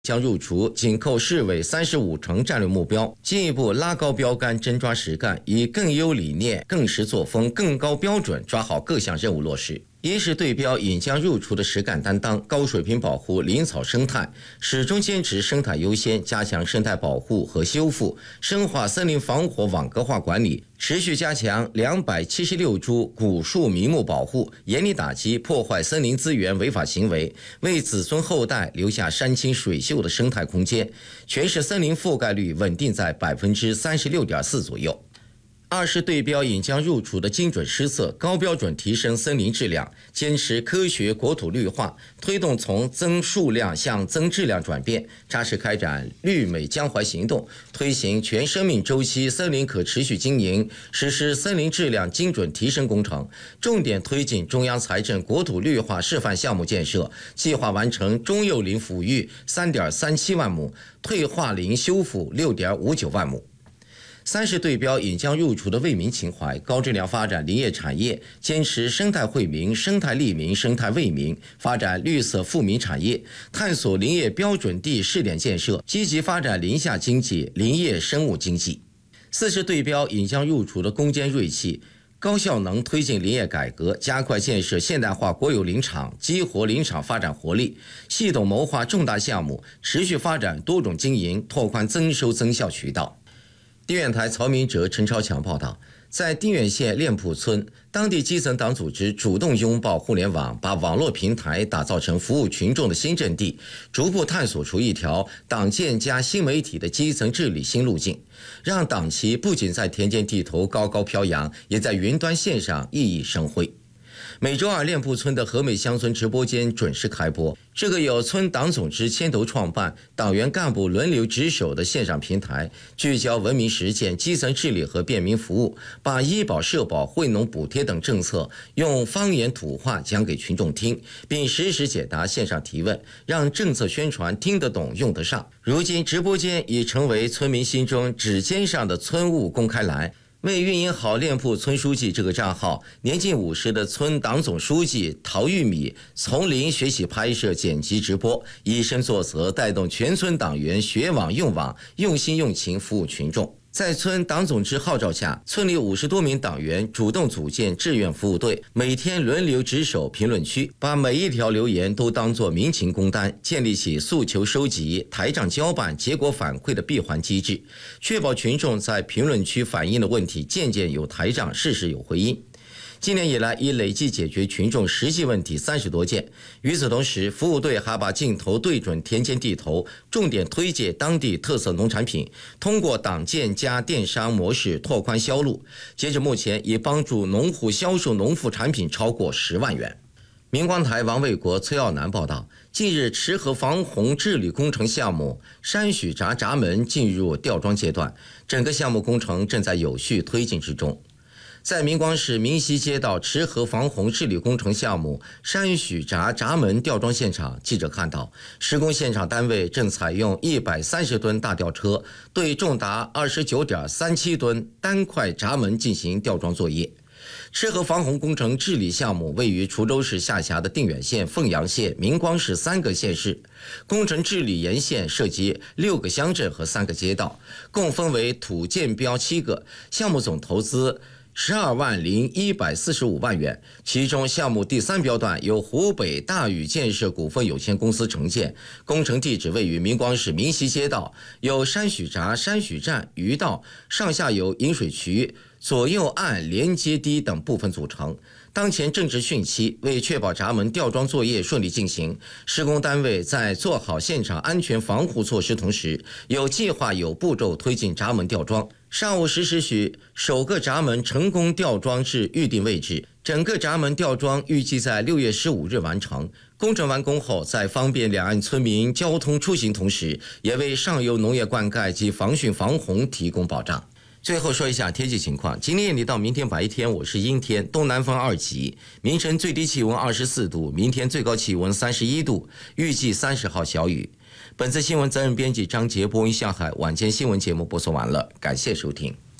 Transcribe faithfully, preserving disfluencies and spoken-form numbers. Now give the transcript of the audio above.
将入除紧扣市委三十五城战略目标，进一步拉高标杆，真抓实干，以更优理念、更实作风、更高标准抓好各项任务落实。一是对标引将入除的实干担当，高水平保护林草生态，始终坚持生态优先，加强生态保护和修复，深化森林防火网格化管理，持续加强两百七十六株古树名木保护，严厉打击破坏森林资源违法行为，为子孙后代留下山清水秀的生态空间。全市森林覆盖率稳定在百分之三十六点四左右。二是对标引将入除的精准施策，高标准提升森林质量，坚持科学国土绿化，推动从增数量向增质量转变，扎实开展绿美江淮行动，推行全生命周期森林可持续经营，实施森林质量精准提升工程，重点推进中央财政国土绿化示范项目建设，计划完成中幼林抚育 三点三七万亩，退化林修复 六点五九万亩。三是对标引将入除的为民情怀，高质量发展林业产业，坚持生态惠民、生态利民、生态为民，发展绿色富民产业，探索林业标准地试点建设，积极发展林下经济、林业生物经济。四是对标引将入除的攻坚锐气，高效能推进林业改革，加快建设现代化国有林场，激活林场发展活力，系统谋划重大项目，持续发展多种经营，拓宽增收增效渠道。定远台曹明哲、陈超强报道，在定远县练铺村，当地基层党组织主动拥抱互联网，把网络平台打造成服务群众的新阵地，逐步探索出一条党建加新媒体的基层治理新路径，让党旗不仅在田间地头高高飘扬，也在云端线上熠熠生辉。每周二练铺村的和美乡村直播间准时开播，这个由村党总支牵头创办，党员干部轮流值守的线上平台，聚焦文明实践、基层治理和便民服务，把医保、社保、惠农补贴等政策用方言土话讲给群众听，并实时解答线上提问，让政策宣传听得懂、用得上。如今，直播间已成为村民心中指尖上的村务公开栏。为运营好练铺村书记这个账号，年近五十的村党总书记陶玉米从零学习拍摄、剪辑、直播，以身作则，带动全村党员学网用网，用心用情服务群众。在村党总支号召下，村里五十多名党员主动组建志愿服务队，每天轮流值守评论区，把每一条留言都当作民情公单，建立起诉求收集、台账交办、结果反馈的闭环机制，确保群众在评论区反映的问题件件有台账，事事有回音。今年以来，已累计解决群众实际问题三十多件。与此同时，服务队还把镜头对准田间地头，重点推介当地特色农产品，通过党建加电商模式拓宽销路。截至目前，已帮助农户销售农副产品超过十万元。明光台王卫国、崔耀南报道，近日池河防洪治理工程项目山许闸闸门进入吊装阶段，整个项目工程正在有序推进之中。在明光市明溪街道池河防洪治理工程项目山许闸闸门吊装现场，记者看到，施工现场单位正采用一百三十吨大吊车，对重达 二十九点三七吨单块闸门进行吊装作业。池河防洪工程治理项目位于滁州市下辖的定远县、凤阳县、明光市三个县市，工程治理沿线涉及六个乡镇和三个街道，共分为土建标七个，项目总投资十二万零一百四十五万元，其中项目第三标段由湖北大禹建设股份有限公司承建，工程地址位于明光市明溪街道，由山许闸、山许站、鱼道、上下游引水渠、左右岸连接堤等部分组成。当前正值汛期，为确保闸门吊装作业顺利进行，施工单位在做好现场安全防护措施同时，有计划有步骤推进闸门吊装。上午十时许，首个闸门成功吊装至预定位置，整个闸门吊装预计在六月十五日完成。工程完工后，在方便两岸村民交通出行同时，也为上游农业灌溉及防汛防洪提供保障。最后说一下天气情况，今天夜里到明天白天我是阴天，东南风二级，明晨最低气温二十四度，明天最高气温三十一度，预计三十号小雨。本次新闻责任编辑张杰，播音向海，晚间新闻节目播送完了，感谢收听。